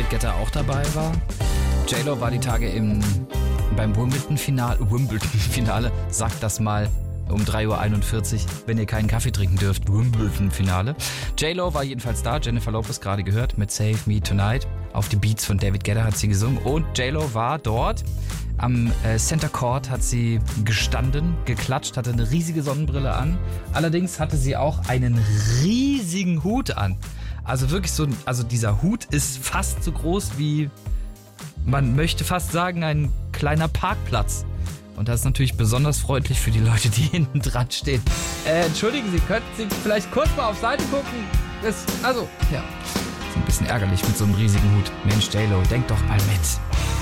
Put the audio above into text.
David Guetta auch dabei war. J-Lo war die Tage beim Wimbledon-Finale, sagt das mal um 3:41 Uhr, wenn ihr keinen Kaffee trinken dürft, Wimbledon-Finale. J-Lo war jedenfalls da, Jennifer Lopez gerade gehört, mit Save Me Tonight. Auf die Beats von David Guetta hat sie gesungen und J-Lo war dort. Am Center Court hat sie gestanden, geklatscht, hatte eine riesige Sonnenbrille an. Allerdings hatte sie auch einen riesigen Hut an. Also wirklich also dieser Hut ist fast so groß wie, man möchte fast sagen, ein kleiner Parkplatz. Und das ist natürlich besonders freundlich für die Leute, die hinten dran stehen. Entschuldigen Sie, könnten Sie vielleicht kurz mal auf Seite gucken? Ist ein bisschen ärgerlich mit so einem riesigen Hut. Mensch, J-Lo, denk doch mal mit.